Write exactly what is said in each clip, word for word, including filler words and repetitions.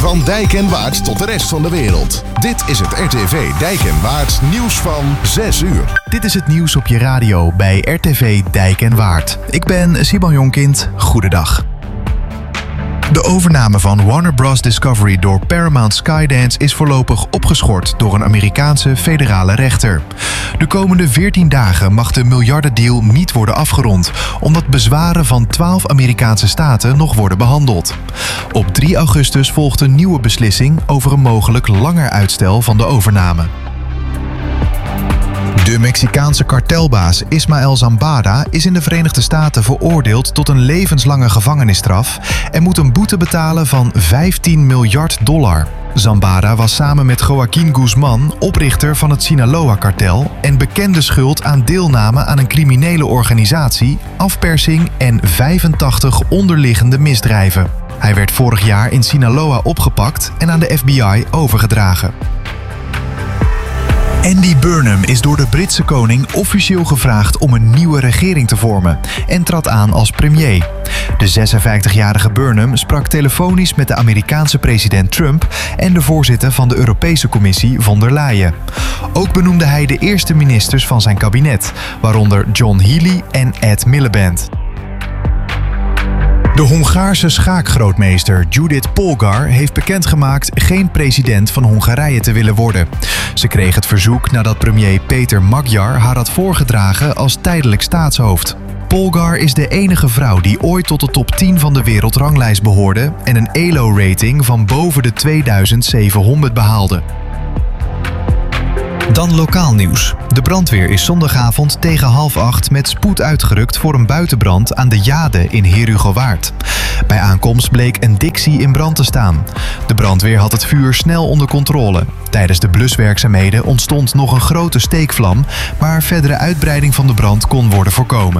Van Dijk en Waard tot de rest van de wereld. Dit is het R T V Dijk en Waard nieuws van zes uur. Dit is het nieuws op je radio bij R T V Dijk en Waard. Ik ben Simon Jonkind. Goedendag. De overname van Warner Bros. Discovery door Paramount Skydance is voorlopig opgeschort door een Amerikaanse federale rechter. De komende veertien dagen mag de miljardendeal niet worden afgerond, omdat bezwaren van twaalf Amerikaanse staten nog worden behandeld. Op drie augustus volgt een nieuwe beslissing over een mogelijk langer uitstel van de overname. De Mexicaanse kartelbaas Ismael Zambada is in de Verenigde Staten veroordeeld tot een levenslange gevangenisstraf en moet een boete betalen van vijftien miljard dollar. Zambada was samen met Joaquín Guzmán oprichter van het Sinaloa-kartel en bekende schuld aan deelname aan een criminele organisatie, afpersing en vijfentachtig onderliggende misdrijven. Hij werd vorig jaar in Sinaloa opgepakt en aan de F B I overgedragen. Andy Burnham is door de Britse koning officieel gevraagd om een nieuwe regering te vormen en trad aan als premier. De zesenvijftigjarige Burnham sprak telefonisch met de Amerikaanse president Trump en de voorzitter van de Europese Commissie von der Leyen. Ook benoemde hij de eerste ministers van zijn kabinet, waaronder John Healey en Ed Miliband. De Hongaarse schaakgrootmeester Judith Polgar heeft bekendgemaakt geen president van Hongarije te willen worden. Ze kreeg het verzoek nadat premier Peter Magyar haar had voorgedragen als tijdelijk staatshoofd. Polgar is de enige vrouw die ooit tot de top tien van de wereldranglijst behoorde en een E L O-rating van boven de tweeduizend zevenhonderd behaalde. Dan lokaal nieuws. De brandweer is zondagavond tegen half acht met spoed uitgerukt voor een buitenbrand aan de Jade in Herugowaard. Bij aankomst bleek een Dixie in brand te staan. De brandweer had het vuur snel onder controle. Tijdens de bluswerkzaamheden ontstond nog een grote steekvlam, maar verdere uitbreiding van de brand kon worden voorkomen.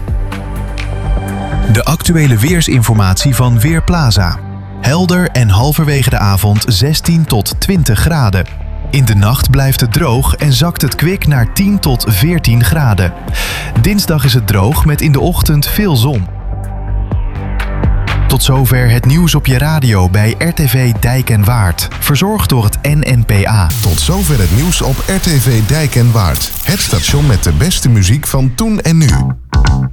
De actuele weersinformatie van Weerplaza. Helder en halverwege de avond zestien tot twintig graden. In de nacht blijft het droog en zakt het kwik naar tien tot veertien graden. Dinsdag is het droog met in de ochtend veel zon. Tot zover het nieuws op je radio bij R T V Dijk en Waard. Verzorgd door het N N P A. Tot zover het nieuws op R T V Dijk en Waard. Het station met de beste muziek van toen en nu.